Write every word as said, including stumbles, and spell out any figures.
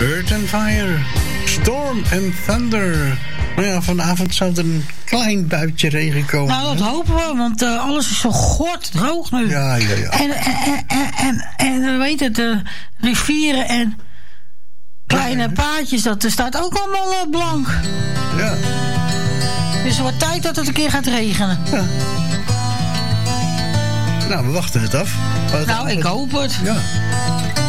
Earth and Fire, Storm and Thunder. Maar ja, vanavond zou er een klein buitje regen komen. Nou, dat hopen we, want uh, alles is zo gort droog nu. Ja, ja, ja. En, en, en, en, en we weten, de rivieren en kleine paadjes, dat staat ook allemaal uh, blank. Ja. Dus het wordt tijd dat het een keer gaat regenen. Ja. Nou, we wachten het af. Nou, ik hoop het. Ja.